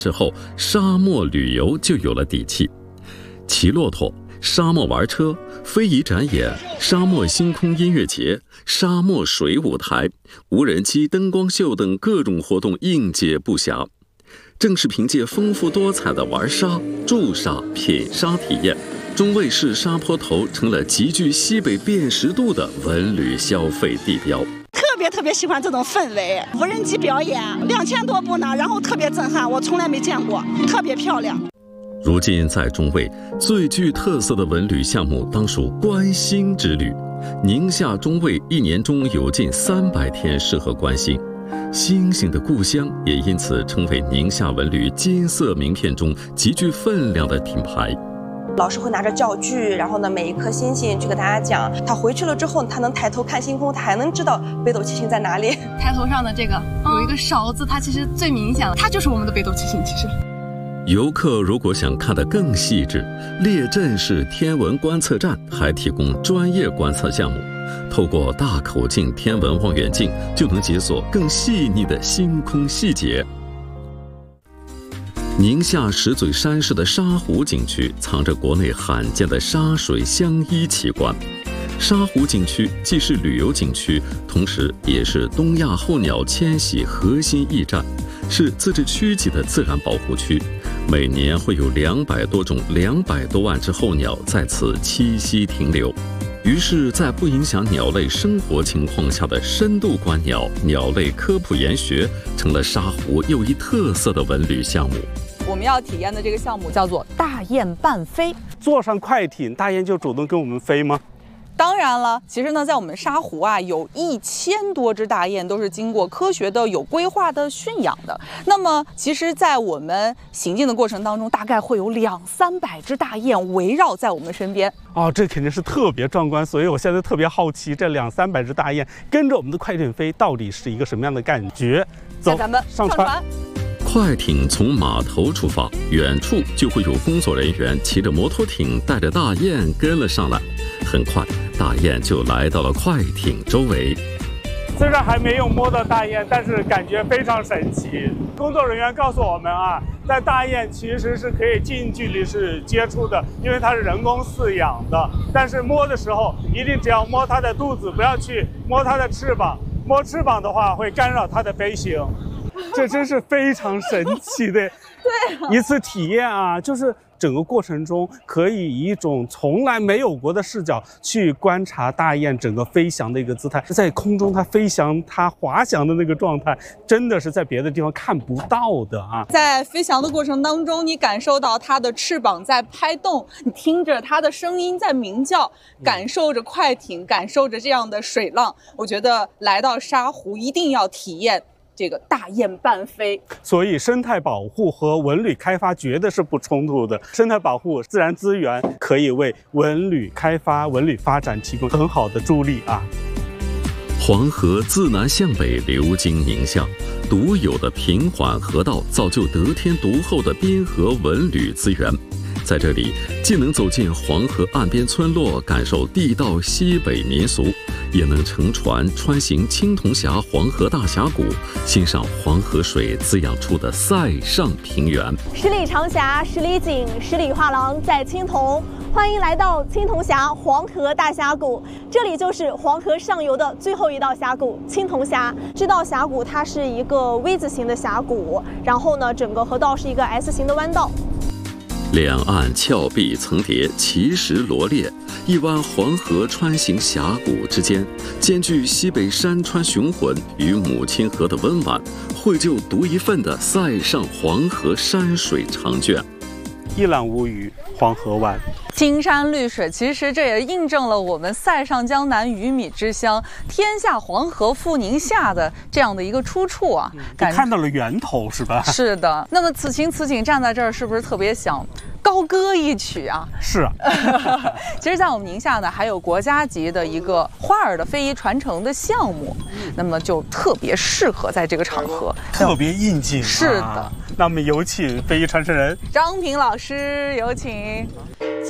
之后，沙漠旅游就有了底气。骑骆驼、沙漠玩车、非遗展演、沙漠星空音乐节、沙漠水舞台、无人机灯光秀等各种活动应接不暇。正是凭借丰富多彩的玩沙、驻沙、品沙体验，中卫市沙坡头成了极具西北辨识度的文旅消费地标。 特别喜欢这种氛围，无人机表演2000多部呢，然后特别震撼，我从来没见过，特别漂亮。 如今在中卫最具特色的文旅项目当属观星之旅，宁夏中卫一年中有近300天适合观星，星星的故乡也因此成为宁夏文旅金色名片中极具分量的品牌。 老师会拿着教具，然后呢，每一颗星星去给大家讲。他回去了之后，他能抬头看星空，他还能知道北斗七星在哪里。 抬头上的这个有一个勺子，它其实最明显了，它就是我们的北斗七星。其实， 游客如果想看得更细致，列镇市天文观测站还提供专业观测项目，透过大口径天文望远镜，就能解锁更细腻的星空细节。宁夏石嘴山市的沙湖景区藏着国内罕见的沙水相依奇观。沙湖景区既是旅游景区，同时也是东亚候鸟迁徙核心驿站，是自治区级的自然保护区。每年会有200多种、200多万只候鸟在此栖息停留。于是，在不影响鸟类生活情况下的深度观鸟、鸟类科普研学，成了沙湖又一特色的文旅项目。 我们要体验的这个项目叫做大雁伴飞。 坐上快艇，大雁就主动跟我们飞吗？ 当然了，其实呢，在我们沙湖啊，有1000多只大雁都是经过科学的、有规划的驯养的。那么，其实，在我们行进的过程当中，大概会有200-300只大雁围绕在我们身边。 哦，这肯定是特别壮观，所以我现在特别好奇，这200-300只大雁跟着我们的快艇飞，到底是一个什么样的感觉？走， 咱们上船。 快艇从码头出发，远处就会有工作人员骑着摩托艇带着大雁跟了上来。很快，大雁就来到了快艇周围。 虽然还没有摸到大雁，但是感觉非常神奇。工作人员告诉我们啊，在大雁其实是可以近距离是接触的，因为它是人工饲养的。但是摸的时候，一定只要摸它的肚子，不要去摸它的翅膀。摸翅膀的话，会干扰它的飞行。这真是非常神奇的一次体验啊！就是整个过程中可以以一种从来没有过的视角去观察大雁整个飞翔的一个姿态，在空中它飞翔、它滑翔的那个状态，真的是在别的地方看不到的啊！ 在飞翔的过程当中，你感受到它的翅膀在拍动，你听着它的声音在鸣叫，感受着快艇，感受着这样的水浪。我觉得来到沙湖一定要体验这个大雁伴飞。 所以生态保护和文旅开发绝对是不冲突的。生态保护、自然资源可以为文旅开发、文旅发展提供很好的助力啊。 黄河自南向北流经宁夏，独有的平缓河道造就得天独厚的滨河文旅资源。在这里，既能走进黄河岸边村落，感受地道西北民俗，也能乘船穿行青铜峡黄河大峡谷，欣赏黄河水滋养出的塞上平原。 10里长峡10里景，10里画廊在青铜。欢迎来到青铜峡黄河大峡谷，这里就是黄河上游的最后一道峡谷——青铜峡。这道峡谷它是一个 V 字形的峡谷，然后呢，整个河道是一个 S 型的弯道。 两岸峭壁层叠，奇石罗列，一湾黄河穿行峡谷之间，兼具西北山川雄浑与母亲河的温婉，绘就独一份的塞上黄河山水长卷。 一览无余，黄河湾。 青山绿水，其实这也印证了我们塞上江南鱼米之乡，天下黄河赴宁夏的这样的一个出处啊， 看到了源头是吧？ 是的。那么此情此景站在这儿，是不是特别想高歌一曲啊？ 是啊。 其实，在我们宁夏呢，还有国家级的一个花儿的非遗传承的项目，那么就特别适合在这个场合， 特别应景。 是的。 那我们有请非遗传承人张平老师，有请。